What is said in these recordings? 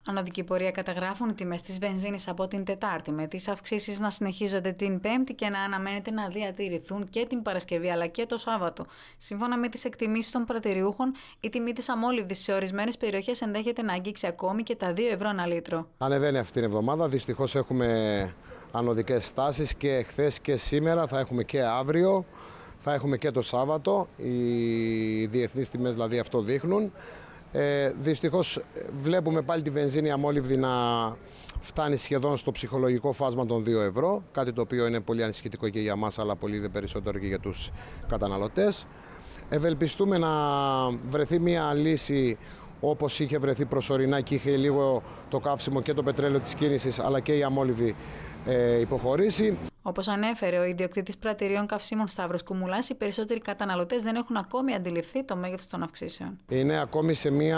Ανωδική πορεία καταγράφουν οι τιμές της βενζίνης από την Τετάρτη, με τις αυξήσεις να συνεχίζονται την Πέμπτη και να αναμένεται να διατηρηθούν και την Παρασκευή αλλά και το Σάββατο. Σύμφωνα με τις εκτιμήσεις των πρατηριούχων, η τιμή της αμόλυβδης σε ορισμένες περιοχές ενδέχεται να αγγίξει ακόμη και τα 2 ευρώ ανά λίτρο. Ανεβαίνει αυτή την εβδομάδα. Δυστυχώς έχουμε ανωδικές στάσεις και χθες και σήμερα, θα έχουμε και αύριο, θα έχουμε και το Σάββατο. Οι διεθνείς τιμές δηλαδή αυτό δείχνουν. Δυστυχώς βλέπουμε πάλι τη βενζίνη αμόλυβδη να φτάνει σχεδόν στο ψυχολογικό φάσμα των 2 ευρώ, κάτι το οποίο είναι πολύ ανησυχητικό και για μας, αλλά πολύ δε περισσότερο και για τους καταναλωτές. Ευελπιστούμε να βρεθεί μια λύση όπως είχε βρεθεί προσωρινά και είχε λίγο το καύσιμο και το πετρέλαιο της κίνησης, αλλά και η αμόλυβδη υποχωρήσει. Όπως ανέφερε ο ιδιοκτήτης πρατηρίων καυσίμων Σταύρος Κουμουλάς, οι περισσότεροι καταναλωτές δεν έχουν ακόμη αντιληφθεί το μέγεθος των αυξήσεων. Είναι ακόμη σε μια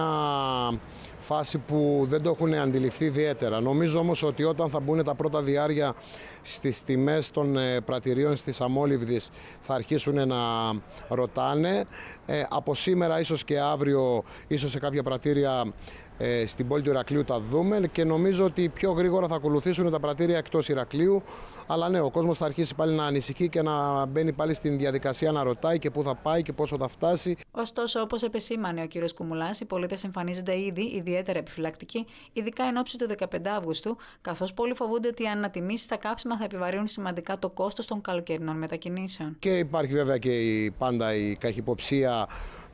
φάση που δεν το έχουν αντιληφθεί ιδιαίτερα. Νομίζω όμως ότι όταν θα μπουν τα πρώτα διάρκεια στις τιμές των πρατηρίων στις αμόλυβδης θα αρχίσουν να ρωτάνε. Από σήμερα ίσως και αύριο, ίσως σε κάποια πρατήρια στην πόλη του Ηρακλείου τα δούμε και νομίζω ότι πιο γρήγορα θα ακολουθήσουν τα πρατήρια εκτός Ηρακλείου. Αλλά ναι, ο κόσμος θα αρχίσει πάλι να ανησυχεί και να μπαίνει πάλι στην διαδικασία να ρωτάει και πού θα πάει και πόσο θα φτάσει. Ωστόσο, όπως επεσήμανε ο κ. Κουμουλάς, οι πολίτες εμφανίζονται ήδη ιδιαίτερα επιφυλακτικοί, ειδικά εν ώψη του 15 Αυγούστου, καθώς πολλοί φοβούνται ότι οι ανατιμήσεις στα κάψιμα θα επιβαρύνουν σημαντικά το κόστος των καλοκαιρινών μετακινήσεων. Και υπάρχει βέβαια και πάντα η καχυποψία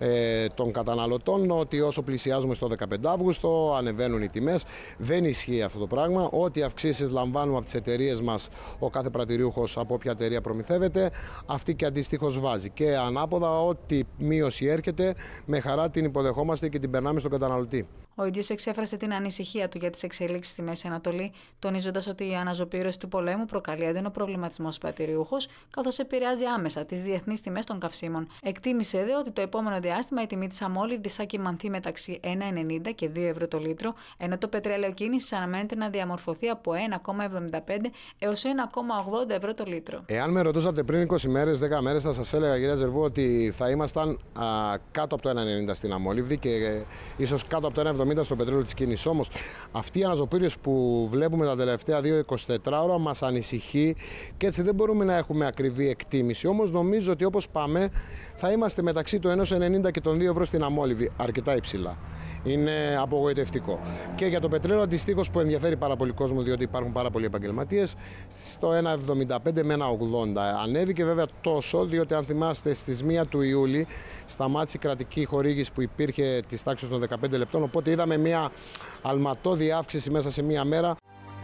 των καταναλωτών ότι όσο πλησιάζουμε στο 15 Αύγουστο ανεβαίνουν οι τιμές. Δεν ισχύει αυτό το πράγμα. Ό,τι αυξήσεις λαμβάνουμε από τις εταιρείες μας, ο κάθε πρατηριούχος από όποια εταιρεία προμηθεύεται, αυτή και αντίστοιχος βάζει. Και ανάποδα, ό,τι μείωση έρχεται, με χαρά την υποδεχόμαστε και την περνάμε στον καταναλωτή. Ο ίδιος εξέφρασε την ανησυχία του για τις εξελίξεις στη Μέση Ανατολή, τονίζοντας ότι η αναζωπήρωση του πολέμου προκαλεί έντονο προβληματισμό στους πρατηριούχους, καθώς επηρεάζει άμεσα τις διεθνείς τιμές των καυσίμων. Εκτίμησε δε ότι το επόμενο διάστημα η τιμή της αμόλυβδης θα κυμανθεί μεταξύ 1,90 και 2 ευρώ το λίτρο, ενώ το πετρέλαιο κίνησης αναμένεται να διαμορφωθεί από 1,75 έως 1,80 ευρώ το λίτρο. Εάν με ρωτούσατε πριν 20 μέρες, 10 μέρες, θα σας έλεγα, κυρία Ζερβού, ότι θα ήμασταν κάτω από το 1,90 στην αμόλυβδη και ίσως κάτω από το 1,70 στο πετρέλαιο της κίνησης. Όμως αυτή η αναζωπήρωση που βλέπουμε τα τελευταία 2-24 ώρα μας ανησυχεί και έτσι δεν μπορούμε να έχουμε ακριβή εκτίμηση. Όμως νομίζω ότι όπως πάμε θα είμαστε μεταξύ του 1,90 και των 2 ευρώ στην αμόλυβδη, αρκετά υψηλά. Είναι απογοητευτικό. Και για το πετρέλαιο αντιστοίχως που ενδιαφέρει πάρα πολύ κόσμο, διότι υπάρχουν πάρα πολλοί επαγγελματίες, στο 1,75 με 1,80. Ανέβηκε βέβαια τόσο, διότι αν θυμάστε στις 1 του Ιούλη σταμάτησε η κρατική χορήγηση που υπήρχε της τάξης των 15 λεπτών, οπότε είδαμε μια αλματώδη αύξηση μέσα σε μία μέρα.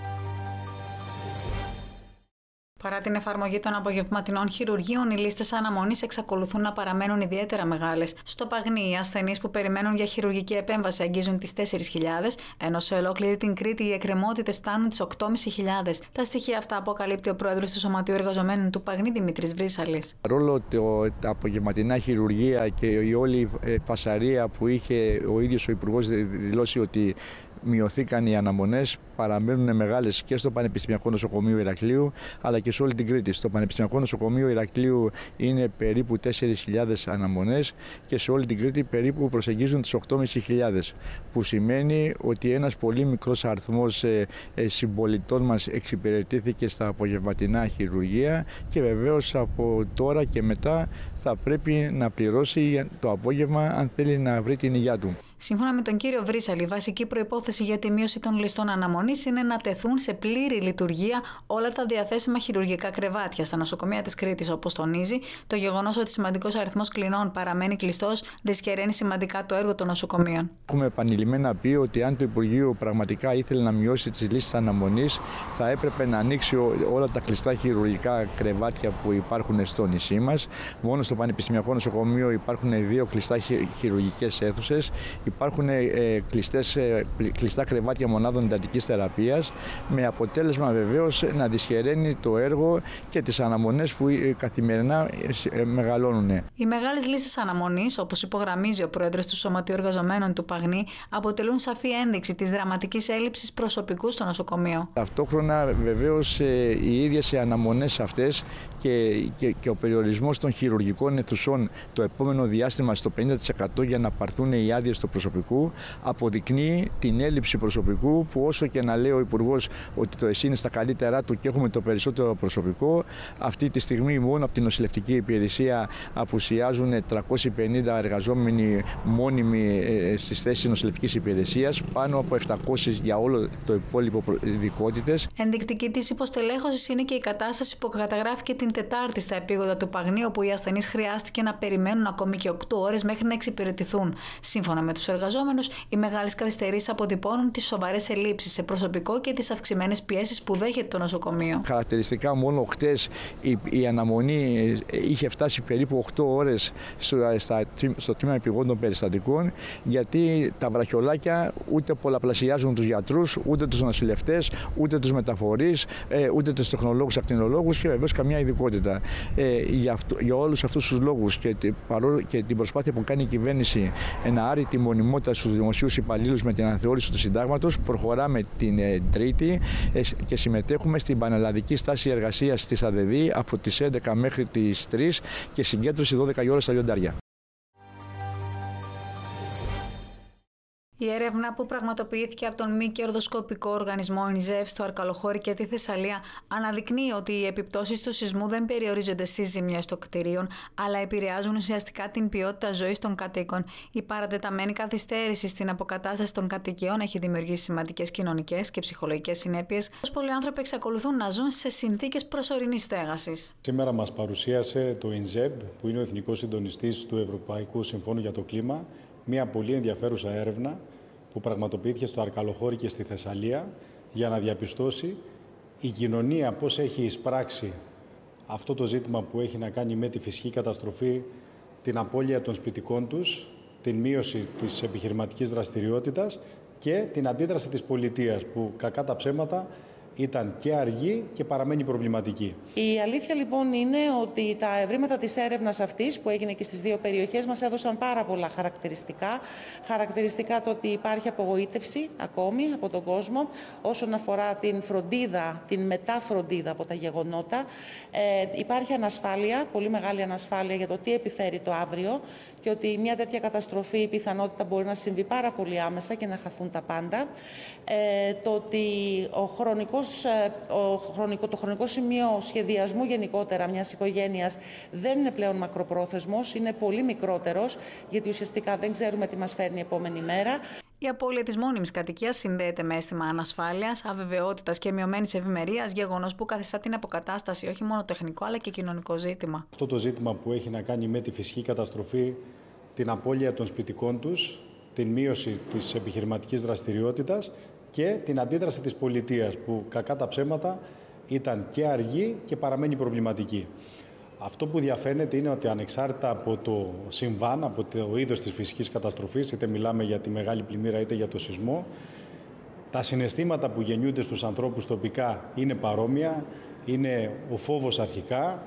Παρά την εφαρμογή των απογευματινών χειρουργείων, οι λίστες αναμονής εξακολουθούν να παραμένουν ιδιαίτερα μεγάλες. Στο Παγνί, οι ασθενείς που περιμένουν για χειρουργική επέμβαση αγγίζουν τις 4.000, ενώ σε ολόκληρη την Κρήτη οι εκκρεμότητες φτάνουν τις 8.500. Τα στοιχεία αυτά αποκαλύπτει ο πρόεδρος του Σωματείου Εργαζομένων του Παγνί, Δημήτρης Βρύσαλης. Παρόλο τα απογευματινά χειρουργία και η όλη φασαρία που είχε ο ίδιος ο Υπουργός δηλώσει ότι μειωθήκαν οι αναμονές, παραμένουν μεγάλες και στο Πανεπιστημιακό Νοσοκομείο Ηρακλείου αλλά και σε όλη την Κρήτη. Στο Πανεπιστημιακό Νοσοκομείο Ηρακλείου είναι περίπου 4.000 αναμονές και σε όλη την Κρήτη περίπου προσεγγίζουν τις 8.500, που σημαίνει ότι ένας πολύ μικρός αριθμός συμπολιτών μας εξυπηρετήθηκε στα απογευματινά χειρουργεία και βεβαίως από τώρα και μετά θα πρέπει να πληρώσει το απόγευμα αν θέλει να βρει την υγειά του. Σύμφωνα με τον κύριο Βρύσαλη, η βασική προϋπόθεση για τη μείωση των ληστών αναμονής είναι να τεθούν σε πλήρη λειτουργία όλα τα διαθέσιμα χειρουργικά κρεβάτια στα νοσοκομεία της Κρήτης. Όπως τονίζει, το γεγονός ότι σημαντικός αριθμός κλινών παραμένει κλειστός δυσκεραίνει σημαντικά το έργο των νοσοκομείων. Έχουμε επανειλημμένα πει ότι αν το Υπουργείο πραγματικά ήθελε να μειώσει τις λίστες αναμονής, θα έπρεπε να ανοίξει όλα τα κλειστά χειρουργικά κρεβάτια που υπάρχουν στο νησί μας. Μόνο στο Πανεπιστημιακό Νοσοκομείο υπάρχουν 2 κλειστά χειρουργικές αίθουσες. Υπάρχουν κλειστά κρεβάτια μονάδων εντατικής θεραπείας, με αποτέλεσμα βεβαίως να δυσχεραίνει το έργο και τις αναμονές που καθημερινά μεγαλώνουν. Οι μεγάλες λίστες αναμονής, όπως υπογραμμίζει ο πρόεδρος του Σωματείου Εργαζομένων του Παγνί, αποτελούν σαφή ένδειξη της δραματικής έλλειψης προσωπικού στο νοσοκομείο. Ταυτόχρονα βεβαίως οι ίδιες οι αναμονές αυτές και ο περιορισμός των χειρουργικών αιθουσών το επόμενο διάστημα στο 50% για να πάρθουν οι άδειες στο προσωπικού, αποδεικνύει την έλλειψη προσωπικού που, όσο και να λέει ο Υπουργός ότι το ΕΣΥ είναι στα καλύτερά του και έχουμε το περισσότερο προσωπικό, αυτή τη στιγμή μόνο από την νοσηλευτική υπηρεσία απουσιάζουν 350 εργαζόμενοι μόνιμοι στις θέσεις νοσηλευτικής υπηρεσίας, πάνω από 700 για όλο το υπόλοιπο ειδικότητες. Ενδεικτική της υποστελέχωσης είναι και η κατάσταση που καταγράφηκε την Τετάρτη στα επίγοντα του Παγνίου, όπου οι ασθενείς χρειάστηκε να περιμένουν ακόμη και 8 ώρες μέχρι να εξυπηρετηθούν. Σύμφωνα με τους εργαζόμενους, οι μεγάλες καθυστερήσεις αποτυπώνουν τις σοβαρές ελλείψεις σε προσωπικό και τις αυξημένες πιέσεις που δέχεται το νοσοκομείο. Χαρακτηριστικά, μόνο χτες η αναμονή είχε φτάσει περίπου 8 ώρες στο τμήμα επιγόντων περιστατικών, γιατί τα βραχιολάκια ούτε πολλαπλασιάζουν τους γιατρούς, ούτε τους νοσηλευτές, ούτε τους μεταφορείς, ούτε τους τεχνολόγους, ακτινολόγους και βεβαίως καμιά ειδικότητα. Για όλους αυτούς τους λόγους και την προσπάθεια που κάνει η κυβέρνηση να άρει τη μονιμότητα στους δημοσίους υπαλλήλους με την αναθεώρηση του συντάγματος, προχωράμε την Τρίτη και συμμετέχουμε στην πανελλαδική στάση εργασίας της ΑΔΕΔΗ από τις 11 μέχρι τις 3 και συγκέντρωση 12 η ώρα στα Λιοντάρια. Η έρευνα που πραγματοποιήθηκε από τον μη κερδοσκοπικό οργανισμό INZEV στο Αρκαλοχώρι και τη Θεσσαλία αναδεικνύει ότι οι επιπτώσεις του σεισμού δεν περιορίζονται στις ζημιές των κτηρίων, αλλά επηρεάζουν ουσιαστικά την ποιότητα ζωής των κατοίκων. Η παρατεταμένη καθυστέρηση στην αποκατάσταση των κατοικιών έχει δημιουργήσει σημαντικές κοινωνικές και ψυχολογικές συνέπειες, ως πολλοί άνθρωποι εξακολουθούν να ζουν σε συνθήκες προσωρινής στέγασης. Σήμερα μας παρουσίασε το INZEV, που είναι ο Εθνικός Συντονιστής του Ευρωπαϊκού Συμφώνου για το Κλίμα, μια πολύ ενδιαφέρουσα έρευνα που πραγματοποιήθηκε στο Αρκαλοχώρι και στη Θεσσαλία για να διαπιστώσει η κοινωνία πώς έχει εισπράξει αυτό το ζήτημα που έχει να κάνει με τη φυσική καταστροφή, την απώλεια των σπιτικών τους, την μείωση της επιχειρηματικής δραστηριότητας και την αντίδραση της πολιτείας που, κακά τα ψέματα, ήταν και αργή και παραμένει προβληματική. Η αλήθεια λοιπόν είναι ότι τα ευρήματα της έρευνας αυτής που έγινε και στις δύο περιοχές μας έδωσαν πάρα πολλά χαρακτηριστικά. Χαρακτηριστικά το ότι υπάρχει απογοήτευση ακόμη από τον κόσμο όσον αφορά την φροντίδα, την μεταφροντίδα από τα γεγονότα. Υπάρχει ανασφάλεια, πολύ μεγάλη ανασφάλεια για το τι επιφέρει το αύριο και ότι μια τέτοια καταστροφή η πιθανότητα μπορεί να συμβεί πάρα πολύ άμεσα και να χαθούν τα πάντα. Το ότι το χρονικό σημείο σχεδιασμού γενικότερα μιας οικογένειας δεν είναι πλέον μακροπρόθεσμος, είναι πολύ μικρότερος, γιατί ουσιαστικά δεν ξέρουμε τι μας φέρνει η επόμενη μέρα. Η απώλεια της μόνιμης κατοικίας συνδέεται με αίσθημα ανασφάλειας, αβεβαιότητας και μειωμένης ευημερίας, γεγονός που καθιστά την αποκατάσταση όχι μόνο τεχνικό αλλά και κοινωνικό ζήτημα. Αυτό το ζήτημα που έχει να κάνει με τη φυσική καταστροφή, την απώλεια των σπιτικών τους, την μείωση της επιχειρηματικής δραστηριότητας και την αντίδραση της πολιτείας που, κακά τα ψέματα, ήταν και αργή και παραμένει προβληματική. Αυτό που διαφαίνεται είναι ότι ανεξάρτητα από το συμβάν, από το είδος της φυσικής καταστροφής, είτε μιλάμε για τη μεγάλη πλημμύρα είτε για το σεισμό, τα συναισθήματα που γεννιούνται στους ανθρώπους τοπικά είναι παρόμοια, είναι ο φόβος αρχικά,